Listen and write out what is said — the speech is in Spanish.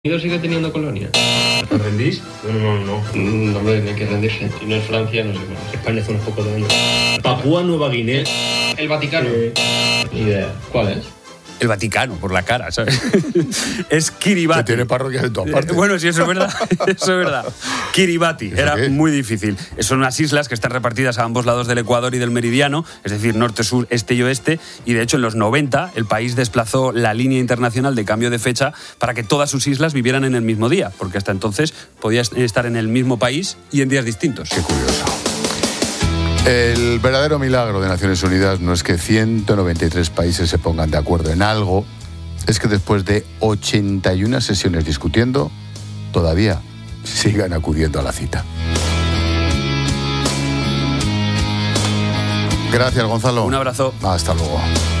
Unidos sigue teniendo colonia. ¿Os rendís? No, hombre, no hay que rendirse. Si no es Francia, no sé cuál. España hace unos pocos de años. Papúa Nueva Guinea. El Vaticano. Ni idea. ¿Cuál es? El Vaticano, por la cara, ¿sabes? Es Kiribati. Que tiene parroquias en todas partes. Bueno, sí, eso es verdad. Eso es verdad. Kiribati. Era muy difícil. Son unas islas que están repartidas a ambos lados del Ecuador y del meridiano, es decir, norte, sur, este y oeste. Y de hecho, en los 90, el país desplazó la línea internacional de cambio de fecha para que todas sus islas vivieran en el mismo día, porque hasta entonces podían estar en el mismo país y en días distintos. Qué curioso. El verdadero milagro de Naciones Unidas no es que 193 países se pongan de acuerdo en algo, es que después de 81 sesiones discutiendo, todavía sigan acudiendo a la cita. Gracias, Gonzalo. Un abrazo. Hasta luego.